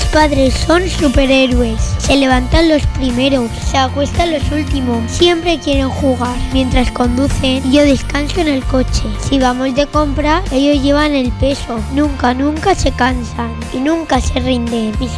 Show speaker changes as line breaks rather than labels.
padres son superhéroes. Se levantan los primeros, se acuestan los últimos. Siempre quieren jugar mientras conducen y yo descanso en el coche. Si vamos de compra, ellos llevan el peso. Nunca se cansan y nunca se rinden. Mis